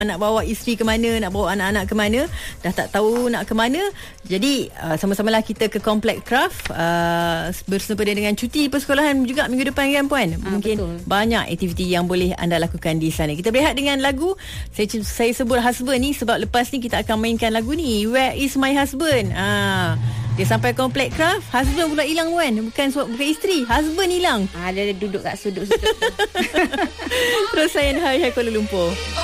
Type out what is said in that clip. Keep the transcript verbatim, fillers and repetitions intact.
nak bawa isteri ke mana, nak bawa anak-anak ke mana, dah tak tahu nak ke mana. Jadi uh, sama-samalah kita ke Kompleks Craft uh, bersempena dengan cuti persekolahan juga minggu depan kan Puan. Ha, mungkin betul. banyak aktiviti yang boleh anda lakukan di sana. Kita berehat dengan lagu. Saya saya sebut husband ni sebab lepas ni kita akan mainkan lagu ni, Where is my husband? Ah, dia sampai Kompleks Craft, husband pula hilang Puan. Bukan bukan isteri, husband hilang. Ah, dia duduk kat sudut-sudut. Terus saya Hai Hai Kuala Lumpur.